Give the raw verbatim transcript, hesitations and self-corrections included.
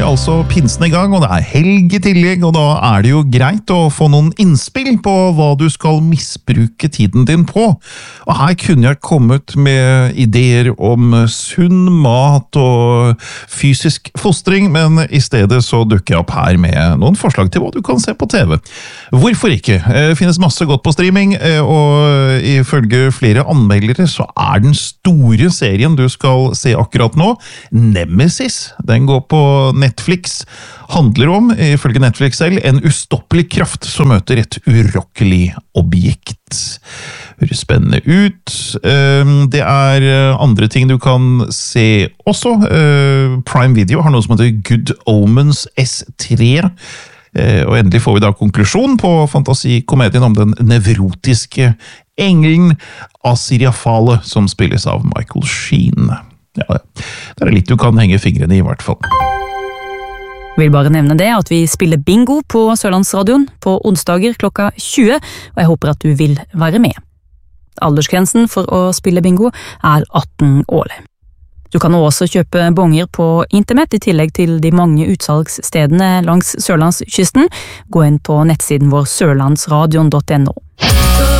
er altså pinsen i gang, og det er helg i tillegg, og da er det jo greit å få noen innspill på hva du skal misbruke tiden din på. Og her kunne jeg kommet med ideer om sunn mat og fysisk fostring, men i stedet så dukker jeg opp her med noen forslag til hva du kan se på T V. Hvorfor ikke? Det finnes masse godt på streaming, og ifølge flere anmeldere så er den store serien du skal se akkurat nå Nemesis. Den går på Netflix. Handler om, ifølge Netflix selv, en ustoppelig kraft som møter et urokkelig objekt. Høres spennende ut. Det er andre ting du kan se også. Prime Video har noe som heter Good Omens S tre. Og endelig får vi da konklusjon på fantasikomedien om den nevrotiske engelen Asiriafale, som spilles av Michael Sheen. Ja, det er litt du kan henge fingrene i, i hvert fall. Vil bare nevne det at vi spiller bingo på Sørlandsradioen på onsdager klokka tjue, og jeg håper at du vil være med. Aldersgrensen for å spille bingo er atten år. Du kan også kjøpe bonger på internett i tillegg til de mange utsalgsstedene langs Sørlandskysten. Gå inn på nettsiden vår sørlandsradion punktum no.